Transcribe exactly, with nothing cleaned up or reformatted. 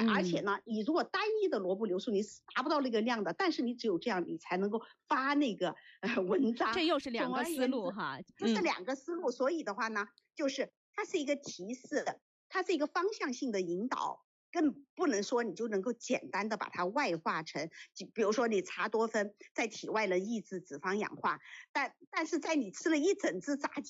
哎，而且呢，你如果单一的萝卜流速你是达不到那个量的，但是你只有这样，你才能够发那个呃文章。 这又是两个思路哈， 这是两个思路，所以的话呢，就是它是一个提示，它是一个方向性的引导。更不能说你就能够简单的把它外化成，比如说你茶多酚在体外能抑制脂肪氧化，但但是在你吃了一整只炸鸡